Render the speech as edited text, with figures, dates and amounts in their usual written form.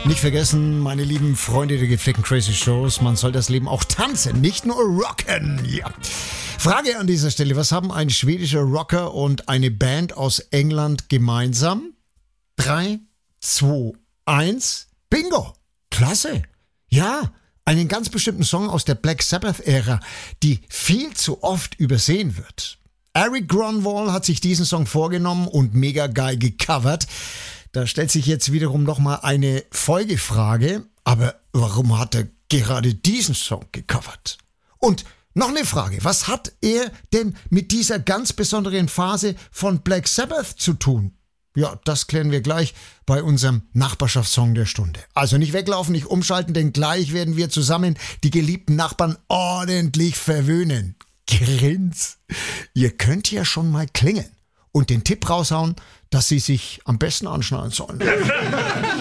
Nicht vergessen, meine lieben Freunde der gepflegten Crazy Shows, man soll das Leben auch tanzen, nicht nur rocken. Ja. Frage an dieser Stelle, was haben ein schwedischer Rocker und eine Band aus England gemeinsam? 3, 2, 1, Bingo! Klasse! Ja, einen ganz bestimmten Song aus der Black Sabbath-Ära, die viel zu oft übersehen wird. Eric Grönwall hat sich diesen Song vorgenommen und mega geil gecovert. Da stellt sich jetzt wiederum nochmal eine Folgefrage. Aber warum hat er gerade diesen Song gecovert? Und noch eine Frage. Was hat er denn mit dieser ganz besonderen Phase von Black Sabbath zu tun? Ja, das klären wir gleich bei unserem Nachbarschaftssong der Stunde. Also nicht weglaufen, nicht umschalten, denn gleich werden wir zusammen die geliebten Nachbarn ordentlich verwöhnen. Grins. Ihr könnt ja schon mal klingeln und den Tipp raushauen, dass sie sich am besten anschnallen sollen.